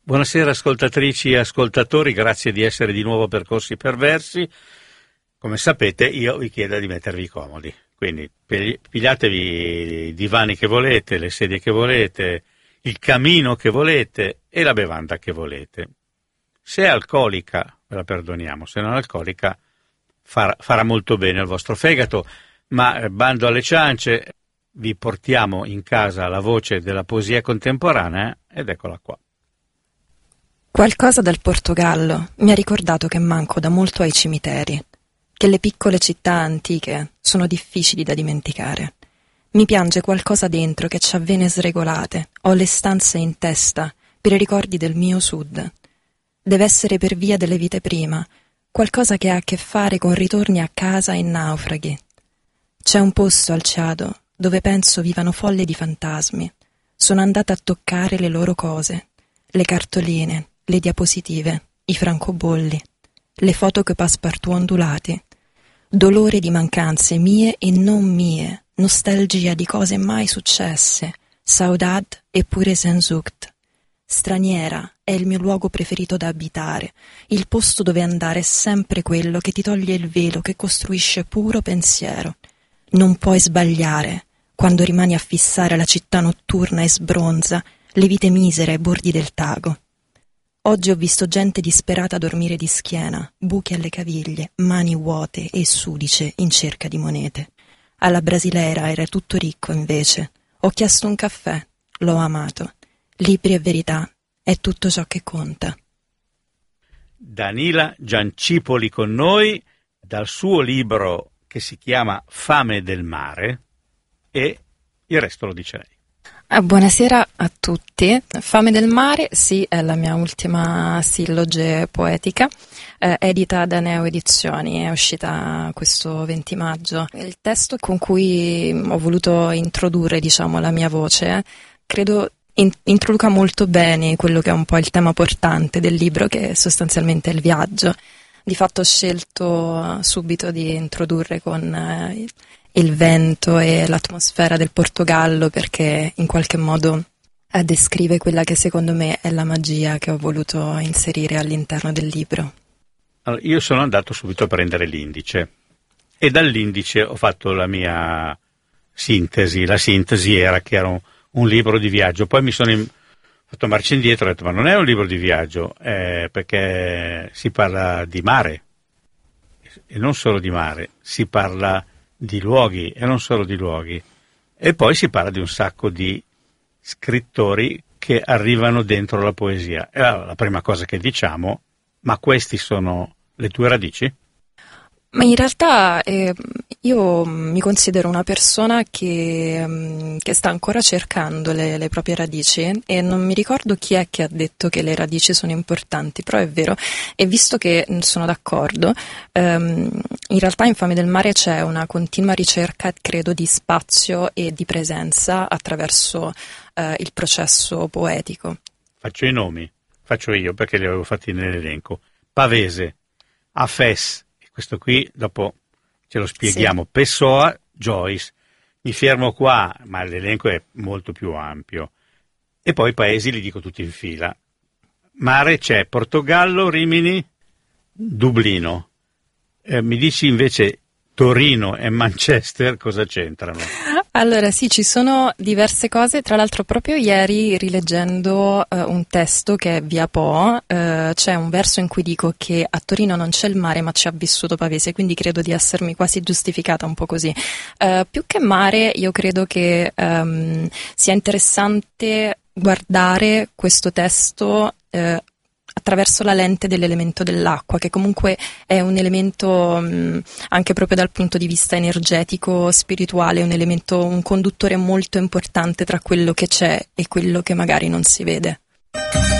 Buonasera ascoltatrici e ascoltatori, grazie di essere di nuovo percorsi perversi. Come sapete io vi chiedo di mettervi comodi, quindi pigliatevi i divani che volete, le sedie che volete, il camino che volete e la bevanda che volete. Se è alcolica ve la perdoniamo, se non è alcolica farà molto bene al vostro fegato, ma bando alle ciance, vi portiamo in casa la voce della poesia contemporanea ed eccola qua. Qualcosa dal Portogallo mi ha ricordato che manco da molto ai cimiteri, che le piccole città antiche sono difficili da dimenticare. Mi piange qualcosa dentro che c'ha vene sregolate, ho le stanze in testa per i ricordi del mio sud. Deve essere per via delle vite prima, qualcosa che ha a che fare con ritorni a casa e naufraghi. C'è un posto al Ciado dove penso vivano folle di fantasmi. Sono andata a toccare le loro cose, le cartoline, le diapositive, i francobolli, le foto che passepartout ondulati, dolore di mancanze mie e non mie, nostalgia di cose mai successe, saudade e pure senzucht. Straniera è il mio luogo preferito da abitare, il posto dove andare è sempre quello che ti toglie il velo, che costruisce puro pensiero. Non puoi sbagliare quando rimani a fissare la città notturna e sbronza, le vite misere ai bordi del Tago. Oggi ho visto gente disperata a dormire di schiena, buchi alle caviglie, mani vuote e sudice in cerca di monete. Alla Brasileira era tutto ricco invece. Ho chiesto un caffè, l'ho amato. Libri e verità è tutto ciò che conta. Danila Giancipoli con noi dal suo libro che si chiama Fame del mare e il resto lo dice lei. Buonasera a tutti. Fame del mare, sì, è la mia ultima silloge poetica, edita da Neo Edizioni, è uscita questo 20 maggio. Il testo con cui ho voluto introdurre, diciamo, la mia voce, credo introduca molto bene quello che è un po' il tema portante del libro, che sostanzialmente è il viaggio. Di fatto ho scelto subito di introdurre con il vento e l'atmosfera del Portogallo perché in qualche modo descrive quella che secondo me è la magia che ho voluto inserire all'interno del libro. Allora, io sono andato subito a prendere l'indice e dall'indice ho fatto la mia sintesi. La sintesi era che era un libro di viaggio, poi mi sono fatto marcia indietro e ho detto ma non è un libro di viaggio, perché si parla di mare e non solo di mare, si parla di luoghi e non solo di luoghi, e poi si parla di un sacco di scrittori che arrivano dentro la poesia. E allora, la prima cosa che diciamo, ma questi sono le tue radici? Ma in realtà io mi considero una persona che sta ancora cercando le proprie radici e non mi ricordo chi è che ha detto che le radici sono importanti, però è vero. E visto che sono d'accordo, in realtà in Fame del mare c'è una continua ricerca, credo, di spazio e di presenza attraverso il processo poetico. Faccio i nomi, faccio io perché li avevo fatti nell'elenco. Pavese, Hafez, questo qui dopo ce lo spieghiamo, sì. Pessoa, Joyce, mi fermo qua, ma l'elenco è molto più ampio. E poi i paesi li dico tutti in fila. Mare c'è Portogallo, Rimini, Dublino. Mi dici invece Torino e Manchester cosa c'entrano? Allora sì, ci sono diverse cose, tra l'altro proprio ieri rileggendo un testo che è Via Po, c'è un verso in cui dico che a Torino non c'è il mare ma ci ha vissuto Pavese, quindi credo di essermi quasi giustificata un po' così. Più che mare io credo che sia interessante guardare questo testo attraverso la lente dell'elemento dell'acqua, che comunque è un elemento anche proprio dal punto di vista energetico, spirituale, un conduttore molto importante tra quello che c'è e quello che magari non si vede.